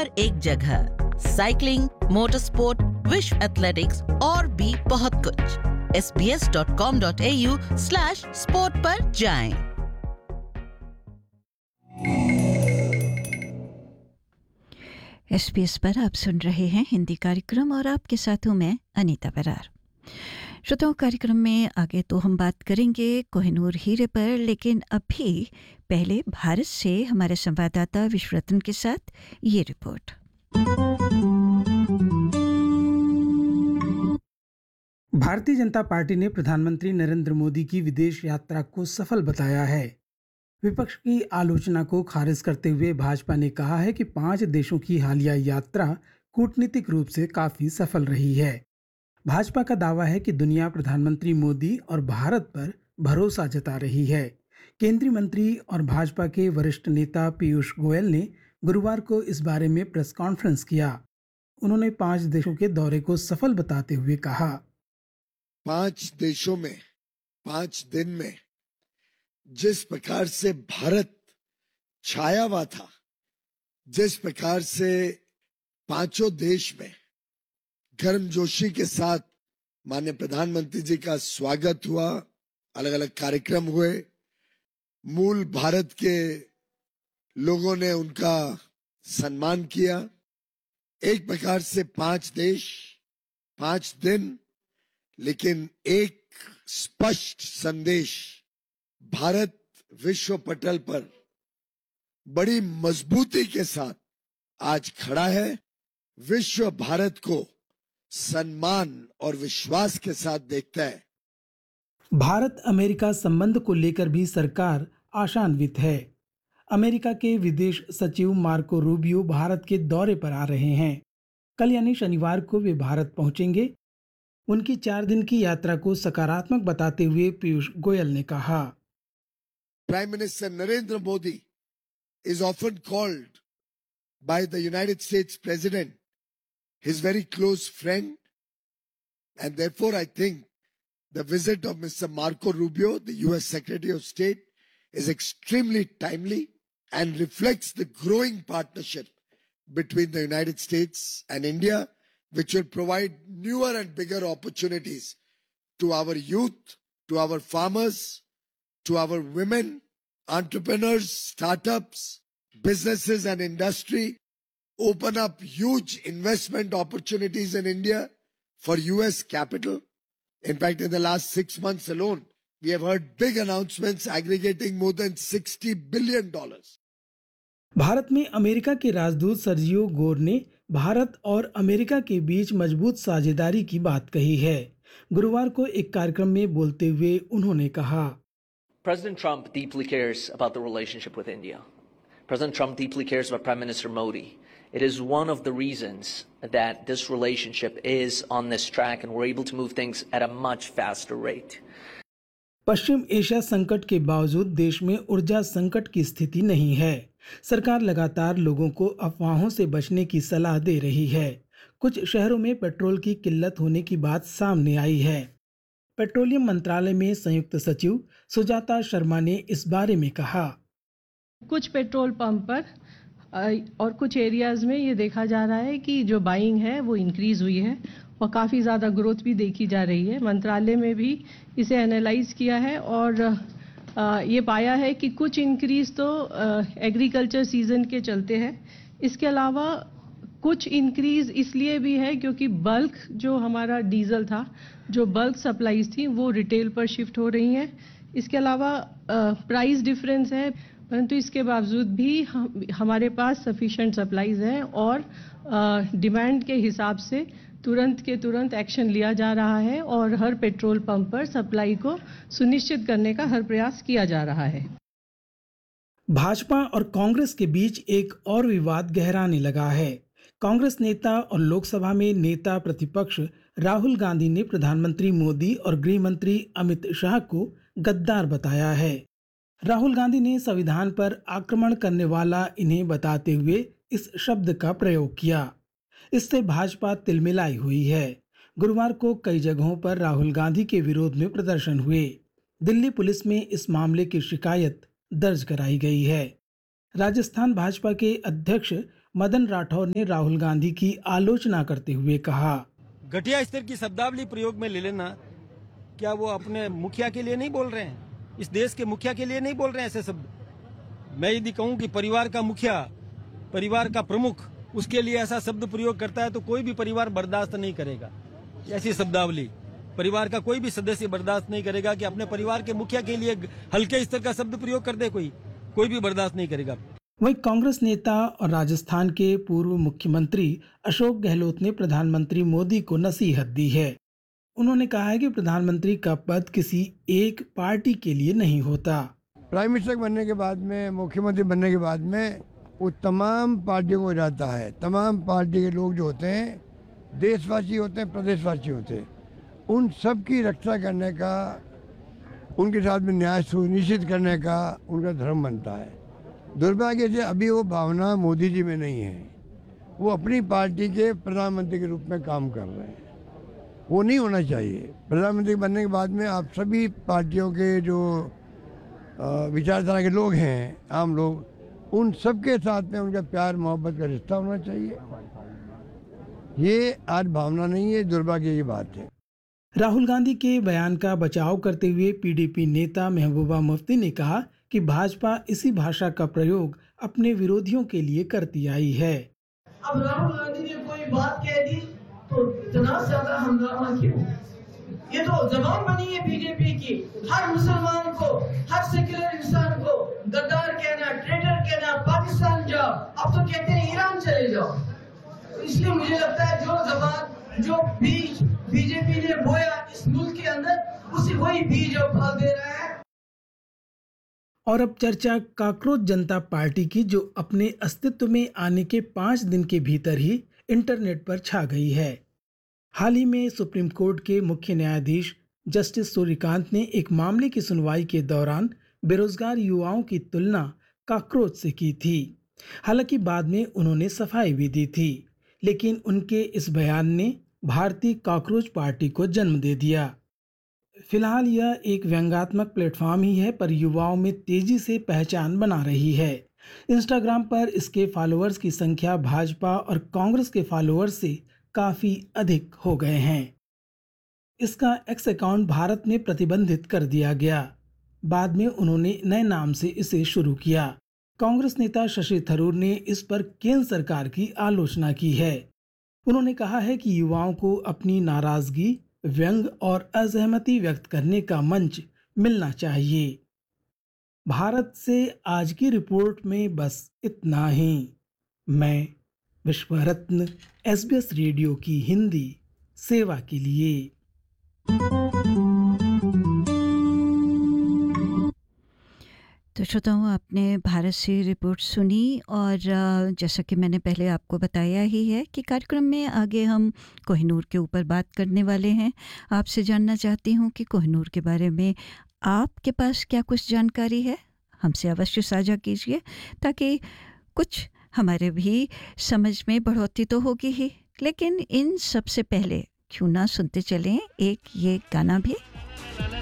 हर एक जगह। Cycling, motor sport, विश्व एथलेटिक्स और भी बहुत कुछ। sbs.com.au/sport पर जाएं। SBS पर आप सुन रहे हैं हिंदी कार्यक्रम और आपके साथ हूं मैं अनीता बरार। श्रोताओं, कार्यक्रम में आगे तो हम बात करेंगे कोहिनूर हीरे पर, लेकिन अभी पहले भारत से हमारे संवाददाता विश्वरत्न के साथ ये रिपोर्ट। भारतीय जनता पार्टी ने प्रधानमंत्री नरेंद्र मोदी की विदेश यात्रा को सफल बताया है। विपक्ष की आलोचना को खारिज करते हुए भाजपा ने कहा है कि 5 देशों की हालिया यात्रा कूटनीतिक रूप से काफी सफल रही है। भाजपा का दावा है कि दुनिया प्रधानमंत्री मोदी और भारत पर भरोसा जता रही है। केंद्रीय मंत्री और भाजपा के वरिष्ठ नेता पीयूष गोयल ने गुरुवार को इस बारे में प्रेस कॉन्फ्रेंस किया। उन्होंने 5 देशों के दौरे को सफल बताते हुए कहा, 5 देशों में 5 दिन में जिस प्रकार से भारत छाया हुआ था, जिस प्रकार से 5 देश में गर्मजोशी के साथ माननीय प्रधानमंत्री जी का स्वागत हुआ, अलग अलग कार्यक्रम हुए, मूल भारत के लोगों ने उनका सम्मान किया। एक प्रकार से 5 देश 5 दिन, लेकिन एक स्पष्ट संदेश, भारत विश्व पटल पर बड़ी मजबूती के साथ आज खड़ा है। विश्व भारत को सम्मान और विश्वास के साथ देखता है। भारत अमेरिका संबंध को लेकर भी सरकार आशान्वित है। अमेरिका के विदेश सचिव मार्को रूबियो भारत के दौरे पर आ रहे हैं। कल यानी शनिवार को वे भारत पहुंचेंगे। उनकी 4 दिन की यात्रा को सकारात्मक बताते हुए पीयूष गोयल ने कहा, Prime Minister Narendra Modi is often called by the United States President his very close friend, and therefore I think the visit of Mr. Marco Rubio, the US Secretary of State, is extremely timely and reflects the growing partnership between the United States and India, which will provide newer and bigger opportunities to our youth, to our farmers, to our women, entrepreneurs, startups, businesses and industry, open up huge investment opportunities in India for US capital. In fact, in the last 6 months alone, we have heard big announcements aggregating more than $60 billion. Bharat में America के राजदूत Sergio Gor ने भारत और America के बीच मजबूत साझेदारी की बात कही है। गुरुवार को एक कार्यक्रम में बोलते हुए उन्होंने कहा, President Trump deeply cares about the relationship with India. President Trump deeply cares about Prime Minister Modi. It is one of the reasons that this relationship is on this track and we're able to move things at a much faster rate. Paschim Asia संकट के बावजूद देश में ऊर्जा संकट की स्थिति नहीं है। सरकार लगातार लोगों को अफवाहों से बचने की सलाह दे रही है। कुछ शहरों में पेट्रोल की किल्लत होने की बात सामने आई है। पेट्रोलियम मंत्रालय में संयुक्त सचिव सुजाता शर्मा ने इस बारे में कहा, कुछ पेट्रोल पंप पर और कुछ एरियाज में ये देखा जा रहा है कि जो बाइंग है वो इंक्रीज हुई है और काफ़ी ज़्यादा ग्रोथ भी देखी जा रही है। मंत्रालय में भी इसे एनालाइज किया है और ये पाया है कि कुछ इंक्रीज तो एग्रीकल्चर सीजन के चलते है। इसके अलावा कुछ इंक्रीज इसलिए भी है क्योंकि बल्क जो हमारा डीजल था, जो बल्क सप्लाईज थी वो रिटेल पर शिफ्ट हो रही हैं। इसके अलावा प्राइस डिफरेंस है, परंतु इसके बावजूद भी हमारे पास सफिशिएंट सप्लाईज हैं और डिमांड के हिसाब से तुरंत के तुरंत एक्शन लिया जा रहा है और हर पेट्रोल पंप पर सप्लाई को सुनिश्चित करने का हर प्रयास किया जा रहा है। भाजपा और कांग्रेस के बीच एक और विवाद गहराने लगा है। कांग्रेस नेता और लोकसभा में नेता प्रतिपक्ष राहुल गांधी ने प्रधानमंत्री मोदी और गृह मंत्री अमित शाह को गद्दार बताया है। राहुल गांधी ने संविधान पर आक्रमण करने वाला इन्हें बताते हुए इस शब्द का प्रयोग किया। इससे भाजपा तिलमिलाई हुई है। गुरुवार को कई जगहों पर राहुल गांधी के विरोध में प्रदर्शन हुए। दिल्ली पुलिस में इस मामले की शिकायत दर्ज कराई गई है। राजस्थान भाजपा के अध्यक्ष मदन राठौर ने राहुल गांधी की आलोचना करते हुए कहा, घटिया स्तर की शब्दावली प्रयोग में ले लेना, क्या वो अपने मुखिया के लिए नहीं बोल रहे हैं? इस देश के मुखिया के लिए नहीं बोल रहे हैं ऐसे शब्द? मैं यदि कहूं कि परिवार का मुखिया, परिवार का प्रमुख, उसके लिए ऐसा शब्द प्रयोग करता है तो कोई भी परिवार बर्दाश्त नहीं करेगा। ऐसी शब्दावली परिवार का कोई भी सदस्य बर्दाश्त नहीं करेगा कि अपने परिवार के मुखिया के लिए हल्के स्तर का शब्द प्रयोग कर दे, कोई भी बर्दाश्त नहीं करेगा। वहीं कांग्रेस नेता और राजस्थान के पूर्व मुख्यमंत्री अशोक गहलोत ने प्रधानमंत्री मोदी को नसीहत दी है। उन्होंने कहा है कि प्रधानमंत्री का पद किसी एक पार्टी के लिए नहीं होता। प्राइम मिनिस्टर बनने के बाद में, मुख्यमंत्री बनने के बाद में वो तमाम पार्टियों को जाता है। तमाम पार्टी के लोग जो होते हैं, देशवासी होते हैं, प्रदेशवासी होते हैं, उन सब की रक्षा करने का, उनके साथ में न्याय सुनिश्चित करने का उनका धर्म बनता है। दुर्भाग्य से अभी वो भावना मोदी जी में नहीं है। वो अपनी पार्टी के प्रधानमंत्री के रूप में काम कर रहे हैं। वो नहीं होना चाहिए। प्रधानमंत्री बनने के बाद में आप सभी पार्टियों के जो विचारधारा के लोग हैं, आम लोग, उन सबके साथ में उनका प्यार मोहब्बत का रिश्ता होना चाहिए। ये आज भावना नहीं है, दुर्भाग्य की बात है। राहुल गांधी के बयान का बचाव करते हुए पीडीपी नेता महबूबा मुफ्ती ने कहा कि भाजपा इसी भाषा का प्रयोग अपने विरोधियों के लिए करती आई है। अब राहुल गांधी ने कोई बात कह दी तो इतना ज्यादा हंगामा क्यों? ये तो जबान बनी है बीजेपी की। हर मुसलमान को, हर सेक्युलर इंसान को गद्दार कहना, ट्रेटर कहना, पाकिस्तान जाओ, अब तो कहते हैं ईरान चले जाओ। तो इसलिए मुझे लगता है जो जबान, जो बीज बीजेपी ने बोया इस मुल्क के अंदर, उसी वही बीज अब फल दे रहा है। और अब चर्चा काकरोच जनता पार्टी की, जो अपने अस्तित्व में आने के 5 दिन के भीतर ही इंटरनेट पर छा गई है। हाल ही में सुप्रीम कोर्ट के मुख्य न्यायाधीश जस्टिस सूर्यकांत ने एक मामले की सुनवाई के दौरान बेरोजगार युवाओं की तुलना काकरोच से की थी। हालांकि बाद में उन्होंने सफाई भी दी थी, लेकिन उनके इस बयान ने भारतीय काकरोच पार्टी को जन्म दे दिया। फिलहाल यह एक व्यंग्यात्मक प्लेटफॉर्म ही है, पर युवाओं में तेजी से पहचान बना रही है। इंस्टाग्राम पर इसके फॉलोअर्स की संख्या भाजपा और कांग्रेस के फॉलोअर्स से काफी अधिक हो गए हैं। इसका एक्स अकाउंट भारत में प्रतिबंधित कर दिया गया। बाद में उन्होंने नए नाम से इसे शुरू किया। कांग्रेस नेता शशि थरूर ने इस पर केंद्र सरकार की आलोचना की है। उन्होंने कहा है कि युवाओं को अपनी नाराजगी, व्यंग और असहमति व्यक्त करने का मंच मिलना चाहिए। भारत से आज की रिपोर्ट में बस इतना ही। मैं विश्वरत्न, SBS रेडियो की हिंदी सेवा के लिए। तो श्रोताओं, आपने भारत से रिपोर्ट सुनी और जैसा कि मैंने पहले आपको बताया ही है कि कार्यक्रम में आगे हम कोहिनूर के ऊपर बात करने वाले हैं। आपसे जानना चाहती हूँ कि कोहिनूर के बारे में आपके पास क्या कुछ जानकारी है, हमसे अवश्य साझा कीजिए, ताकि कुछ हमारे भी समझ में बढ़ोतरी तो होगी ही। लेकिन इन सबसे पहले क्यों ना सुनते चलें एक ये गाना भी।